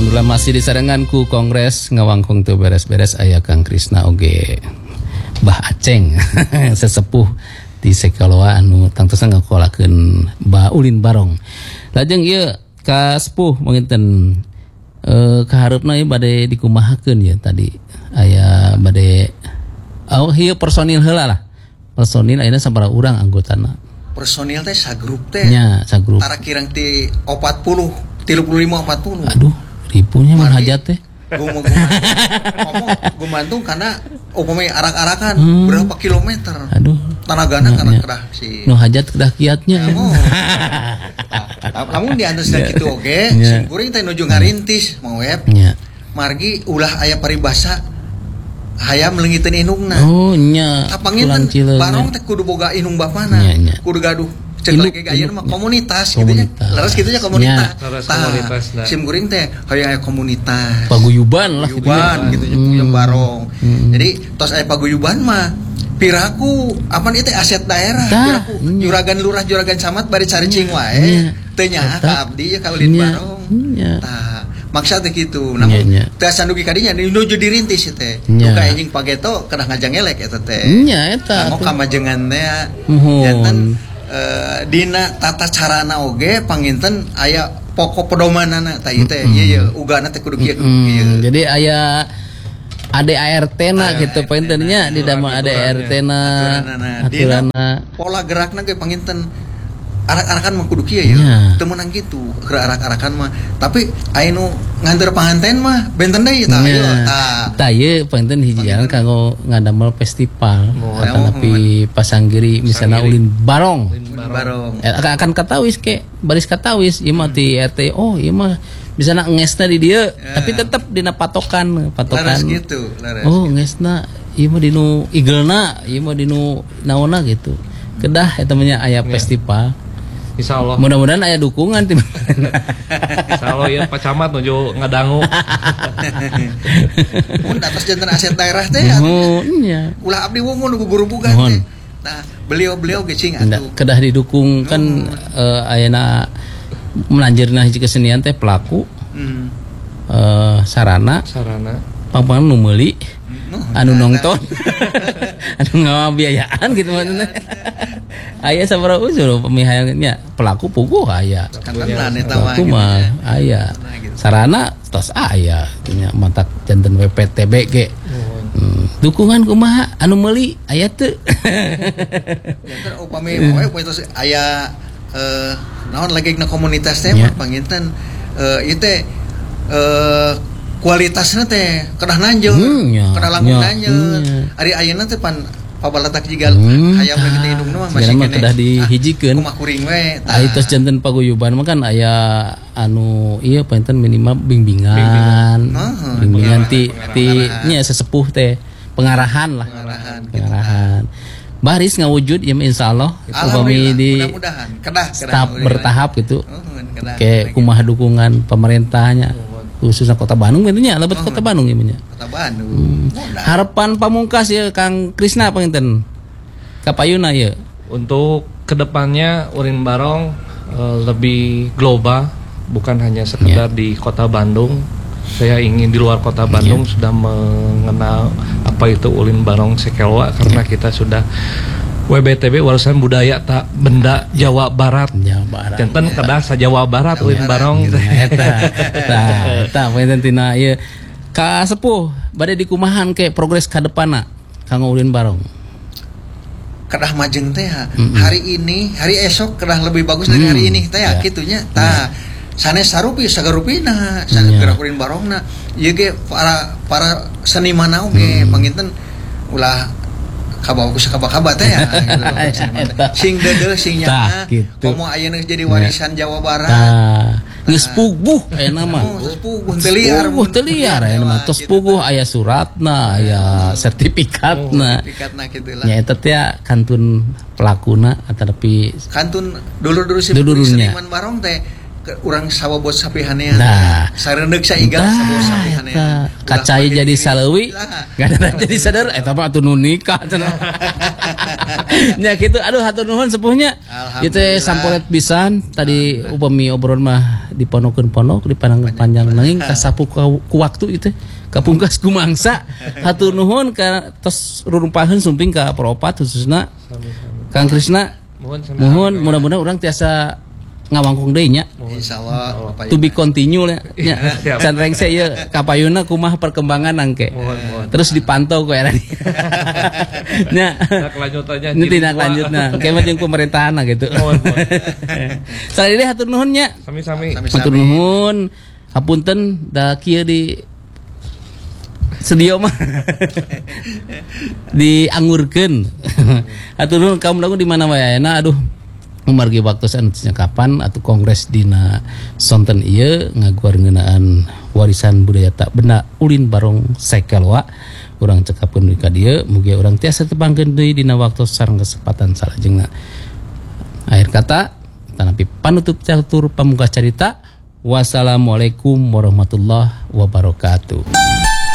Alhamdulillah masih disarenganku Kongres ngawangkung tuh beres-beres aya Kang Krisna oge Bah Aceng sesepuh di Sekaloa anu tangtosan ngakolakeun Mbah Ulin Barong. Lajeng ieu ka sepuh manginten kaharepna ieu bade dikumahakeun ya tadi aya bade ieu personil heula lah. Personil ayeuna sabaraha urang anggotana? Personil teh sagrup teh. Nya, sagrup. Tara kirang ti 40 35-40. Aduh, ripunya mah hajat teh. Gumantung karena upamanya arak-arakan berapa kilometer. Aduh. Tanagana karena kedah si. Nu hajat kedah kiatnya. Lamun di antos kitu oge, sing kuring teh nuju ngarintis mau web. Margi ulah aya paribasa hayam leungiteun inungna. Oh nya. Tapangin barong teh kudu boga inung bapana. Kudu gaduh. Cek lagi ayeuna mah komunitas gitu nya. Leres kitu nya komunitas. Sim kuring teh hoyong aya komunitas. Paguyuban lah gitu nya puyeng barong. Jadi tos aya paguyuban mah piraku apan ieu teh aset daerah piraku juragan lurah juragan camat bari caricing wae teu nya ka abdi ya ka Ulin Barong. Tah maksudnya gitu namun teh sandugi kadinya nuju dirintis teh duka anjing pageto kedah ngajang elek eta teh nya eta mau kamajengan teh janten dina tata carana oge panginten aya pokok pedomanana tah ieu teh ieu ugana teh kudu kieu jadi aya ADART na gitu pangintennya di dalam ADART na aturanna pola gerakna ge panginten arak-arakan mah kudu kieu ya teu meunang kitu arak-arakan mah tapi aya nu nganter panganten mah benten deui tah tah ieu panginten hiji jalan kanggo ngadamel festival tapi pasanggiri misalnya Ulin Barong akan katawis ke baris katawis ieu mah ti RT oh ieu mah misalnya ngesna di dieu tapi tetep dina patokan laras gitu laras oh ngesna ieu mah dinu igelna ieu mah dinu naonna gitu kedah eta mah aya festival. Insyaallah. Mudah-mudahan aya dukungan tim. Insyaallah ya Pak Camat nuju ngadangu. Mun atas janten aset daerah teh nya. Ulah abdi wungun ku guru bugan teh. Nah, beliau ge cing atuh. Kedah didukung kan ayeuna melanjirna hiji kesenian teh pelaku. Sarana. Pangpangan nu meuli. Anu nonton. Anu ngabiayaan gitu maksudnya. Aya sabaraha usul pemihayannya pelaku puguh aya. Pelaku mah aya. Sarana tos aya nya mantak janten WPTB ge. Dukungan kumaha anu meuli aya teu. Janten upami moe tos aya naon legegna komunitas teh mah panginten ieu teh kualitasna teh kedah nanjeun kedah langkung nanjeun ari ayeuna teh pan pabalatak jigal hayam lagi teh indungna mah masih kene kedah dihijikeun kumaha kuring we aya tos janten paguyuban mah kan aya anu ieu panten minimal bimbingan ti nya sesepuh teh pengarahan baris ngawujud ya insyaallah upami di tahap bertahap gitu kayak kumaha dukungan pemerintahnya khususnya Kota Bandung intinya lebet Kota Bandung intinya. Kota Bandung. Harapan pamungkas ya Kang Krisna panginten. Kapayuna ya. Untuk kedepannya Ulin Barong lebih global bukan hanya sekedar di Kota Bandung. Saya ingin di luar Kota Bandung sudah mengenal apa itu Ulin Barong Sekeloa karena kita sudah WBTB Warisan Budaya tak benda Jawa Barat. Janten kedah sa Jawa Barat Ulin Barong eta panten tina ieu ka sepuh bade dikumahan ke progres ka depanna kanggo Ulin Barong. Kedah majeng teh hari ini, hari esok kedah lebih bagus dari hari ini teh kitunya. Tah sanes sarupi sagarupina sanes gerak Ulin Barongna ieu ge para seniman oge panginten ulah kabawa kusakaba-kaba teh ya gitu. Sing deudeuh sing nya komo ayeuna jadi warisan Jawa Barat geus puguh ayeuna mah puguh teu liar ayeuna mah tos puguh aya suratna aya sertifikatna kitu lah nya eta teh kantun pelakuna atapi kantun dulur-dulur seniman Barong teh urang sawabot sapihanean. Nah. Sareundeuh saigal sawabot sapihanean. Kacai jadi saleuwi, gadana jadi sadar eta mah atuh nu nikah cenah. Nya kitu aduh hatur nuhun sepuhnya. Ieu teh sampolet pisan tadi upami obrolan mah diponokeun ponok dipandang panjang nanging kasapu ku waktu ieu teh kapungkas ku mangsa. Hatur nuhun ka tos rurumpaheun sumping ka Propat khususna Kang Krisna. Mohon mudah-mudahan orang tiasa ngawangkung deui nya. Insyaallah To be continue nya. Can rengse ieu kapayuna kumaha perkembangan angke. Terus dipantau ku era. Nya. Lanjutannya Ini tindak lanjutna. Engke mah jeung pemerintahan gitu. Salih hatur nuhun nya. Sami-sami. Hatur nuhun. Hapunten da kieu di sedio mah diangurkeun. Hatur nuhun kaum lagu di mana wae ayeuna aduh margi waktu saeunya kapan atuh kongres dina sonten ieu ngaguar ngeunaan warisan budaya tak benda ulin barong sekelwa urang cekapkeun ka dieu mugi urang tiasa tepangkeun deui dina waktu sareng kesempatan salajengna. Akhir kata tanapi panutup catur pamungkas carita wassalamualaikum warahmatullahi wabarakatuh.